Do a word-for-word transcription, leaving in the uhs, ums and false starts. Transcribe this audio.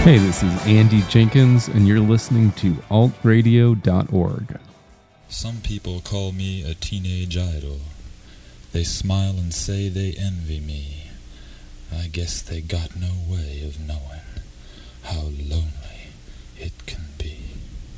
Hey, this is Andy Jenkins, and you're listening to alt radio dot org. Some people call me a teenage idol. They smile and say they envy me. I guess they got no way of knowing how lonely it can be.